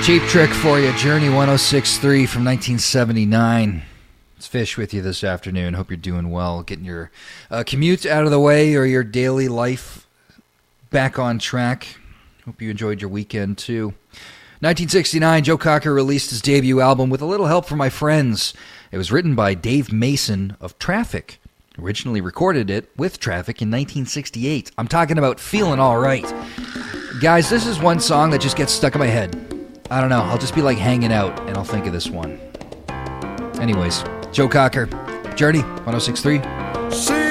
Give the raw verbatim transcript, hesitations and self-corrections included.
Cheap Trick for you, Journey one oh six point three from nineteen seventy-nine. It's Fish with you this afternoon. Hope you're doing well, getting your uh, commute out of the way or your daily life back on track. Hope you enjoyed your weekend too. nineteen sixty-nine, Joe Cocker released his debut album with a little help from my friends. It was written by Dave Mason of Traffic. Originally recorded it with Traffic in nineteen sixty-eight. I'm talking about Feeling All Right. Guys, this is one song that just gets stuck in my head. I don't know, I'll just be like hanging out and I'll think of this one. Anyways, Joe Cocker, Journey one oh six point three.